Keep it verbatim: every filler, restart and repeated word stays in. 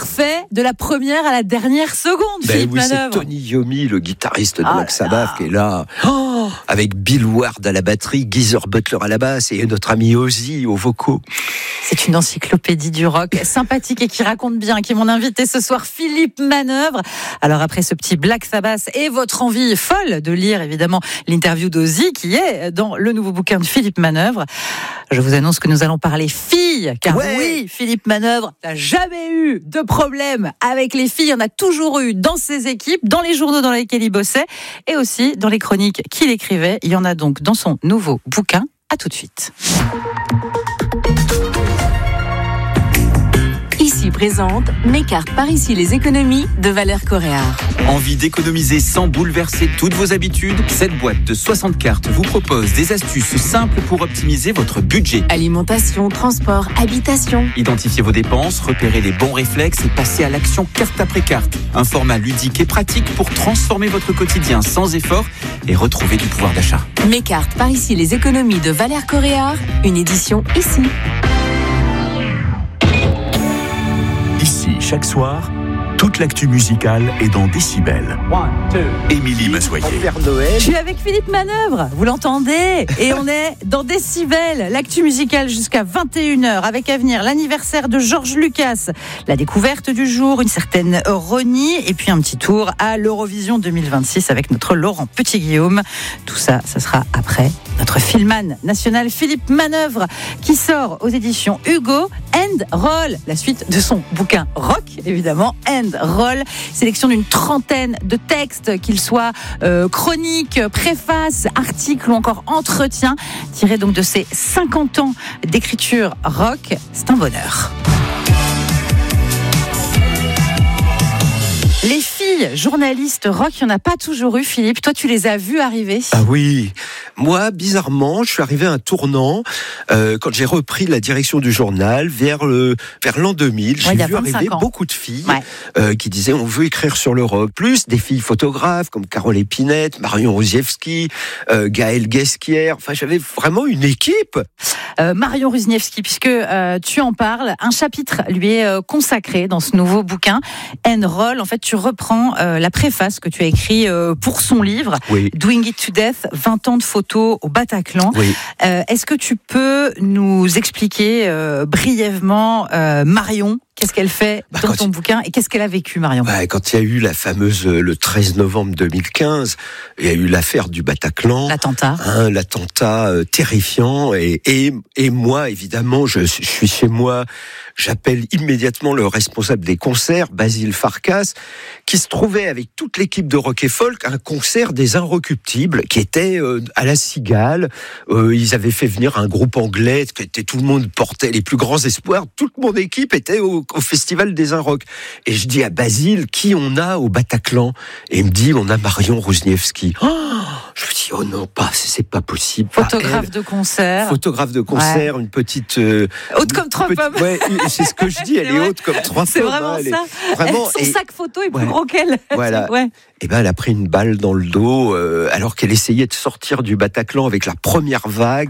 parfait de la première à la dernière seconde, ben Philippe oui, Manœuvre. C'est Tony Iommi, le guitariste de Ah Black Sabbath, qui est là, oh, avec Bill Ward à la batterie, Geezer Butler à la basse et notre ami Ozzy aux vocaux. C'est une encyclopédie du rock, sympathique et qui raconte bien, qui est mon invité ce soir, Philippe Manœuvre. Alors après ce petit Black Sabbath et votre envie folle de lire évidemment l'interview d'Ozzy qui est dans le nouveau bouquin de Philippe Manœuvre, je vous annonce que nous allons parler filles, car ouais. oui, Philippe Manœuvre n'a jamais eu de problème avec les filles, il y en a toujours eu dans ses équipes, dans les journaux dans lesquels il bossait et aussi dans les chroniques qu'il écrivait. Il y en a donc dans son nouveau bouquin. À tout de suite. Ici présente mes cartes par ici les économies de Valeurs Coréard. Envie d'économiser sans bouleverser toutes vos habitudes? Cette boîte de soixante cartes vous propose des astuces simples pour optimiser votre budget. Alimentation, transport, habitation. Identifiez vos dépenses, repérez les bons réflexes et passez à l'action carte après carte. Un format ludique et pratique pour transformer votre quotidien sans effort et retrouver du pouvoir d'achat. Mes cartes par ici les économies de Valeurs Coréard, une édition ici. Ici, chaque soir, toute l'actu musicale est dans Décibel. Émilie Massoyer. Père Noël. Je suis avec Philippe Manœuvre, vous l'entendez? Et on est dans Décibel, l'actu musicale jusqu'à vingt et une heures, avec à venir l'anniversaire de George Lucas, la découverte du jour, une certaine Ronnie, et puis un petit tour à l'Eurovision deux mille vingt-six avec notre Laurent Petit-Guillaume. Tout ça, ça sera après notre filmman national Philippe Manœuvre, qui sort aux éditions Hugo, End Roll, la suite de son bouquin rock, évidemment, End Roll, sélection d'une trentaine de textes, qu'ils soient euh, chroniques, préfaces, articles ou encore entretiens, tirés donc de ses cinquante ans d'écriture rock. C'est un bonheur. Les filles journalistes rock, il n'y en a pas toujours eu, Philippe. Toi, tu les as vues arriver. Ah oui. Moi, bizarrement, je suis arrivé à un tournant euh, quand j'ai repris la direction du journal vers le vers l'an deux mille. J'ai ouais, vu arriver ans. beaucoup de filles ouais. euh, qui disaient on veut écrire sur le rock. Plus des filles photographes comme Carole Épinette, Marion Ruziewski, euh, Gaëlle Guesquière. Enfin, j'avais vraiment une équipe. Euh, Marion Ruziewski, puisque euh, tu en parles, un chapitre lui est euh, consacré dans ce nouveau bouquin, End Roll. En fait, tu reprends euh, la préface que tu as écrite euh, pour son livre, oui. Doing It to Death, vingt ans de photos au Bataclan. Oui. Euh, est-ce que tu peux nous expliquer euh, brièvement euh, Marion? Qu'est-ce qu'elle fait bah, dans ton il... bouquin et qu'est-ce qu'elle a vécu, Marion? bah, Quand il y a eu la fameuse, le treize novembre deux mille quinze, il y a eu l'affaire du Bataclan. L'attentat. Hein, l'attentat euh, terrifiant. Et, et, et moi, évidemment, je, je suis chez moi, j'appelle immédiatement le responsable des concerts, Basile Farkas, qui se trouvait avec toute l'équipe de Rock et Folk, un concert des Inrecuptibles, qui était euh, à la Cigale. Euh, ils avaient fait venir un groupe anglais, qui était, tout le monde portait les plus grands espoirs. Toute mon équipe était au au festival des Inrock. Et je dis à Basile, qui on a au Bataclan? Et il me dit, on a Marion Ruziewski. Oh, je me dis, oh non, pas, c'est pas possible. Photographe elle. de concert. Photographe de concert, ouais. une petite... Euh, haute comme trois petite, pommes. Ouais, c'est ce que je dis, elle est, est haute comme trois c'est pommes. C'est vraiment hein, ça. Est, vraiment, Son et, sac photo est plus ouais, gros qu'elle. Voilà. Ouais. Et ben, elle a pris une balle dans le dos, euh, alors qu'elle essayait de sortir du Bataclan avec la première vague.